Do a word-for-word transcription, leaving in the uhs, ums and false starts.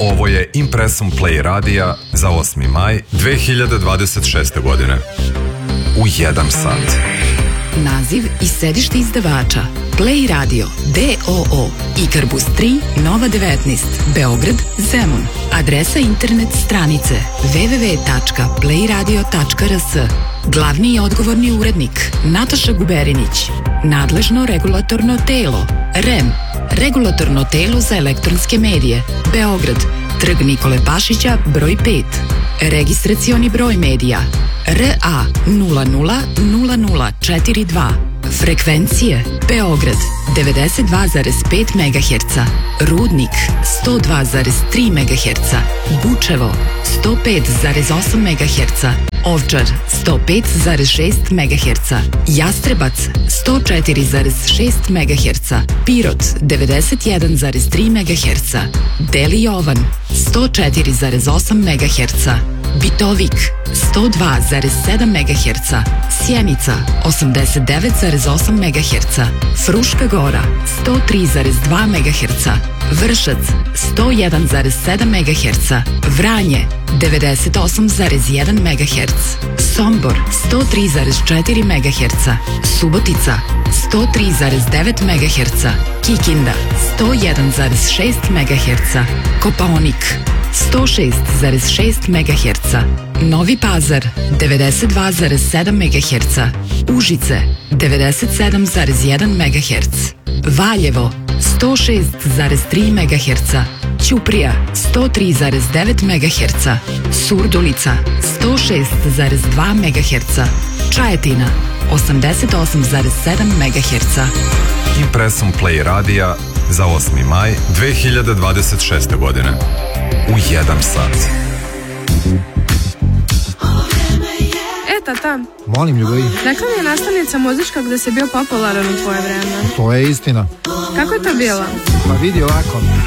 Ovo je Impressum Play radija za osmi maj dve hiljade dvadeset šeste. godine. U jedan sat. Naziv i sedište izdavača Play Radio D O O Ikarbus tri Nova devetnaest Beograd Zemun. Adresa internet stranice w w w tačka play radio tačka r s. Glavni i odgovorni urednik Nataša Guberinić. Nadležno regulatorno telo R E M, Regulatorno telo za elektronske medije, Beograd, Trg Nikole Pašića, broj pet. Registracioni broj medija R A nula nula nula nula četiri dva. Frekvencije Beograd devedeset dva zarez pet megaherca, Rudnik sto dva zarez tri megaherca, Bučevo sto pet zarez osam megaherca, Ovčar sto pet zarez šest megaherca, Jastrebac sto četiri zarez šest megaherca, Pirot devedeset jedan zarez tri megaherca, Deli Jovan sto četiri zarez osam megaherca, Bitovik sto dva zarez sedam megaherca, Sjenica osamdeset devet zarez osam megaherca, Fruška Gora sto tri zarez dva megaherca, Vršac sto jedan zarez sedam megaherca, Vranje devedeset osam zarez jedan megaherc, Sombor sto tri zarez četiri megaherca, Subotica sto tri zarez devet megaherca, Kikinda sto jedan zarez šest megaherca, Kopaonik sto šest zarez šest megaherca, Novi Pazar devedeset dva zarez sedam megaherca, Užice devedeset sedam zarez jedan megaherc, Valjevo sto šest zarez tri megaherca, Ćuprija sto tri zarez devet megaherca, Surdulica sto šest zarez dva megaherca, Čajetina osamdeset osam zarez sedam megaherca. Impressum Play radija za osmi maj dve hiljade dvadeset šeste. godine. U jedan sat. E, tata. Molim, ljubavi. Rekla mi je nastavnica muzička gde si bio popularan u tvoje vreme. To je istina. Kako je to bilo? Pa vidi ovako,